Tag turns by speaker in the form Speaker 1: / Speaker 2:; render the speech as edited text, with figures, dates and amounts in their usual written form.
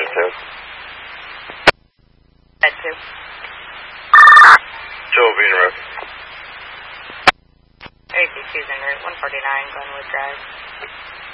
Speaker 1: 2.
Speaker 2: Bed 2.
Speaker 1: Joe being route.
Speaker 2: AC2's en route, 149 Glenwood Drive.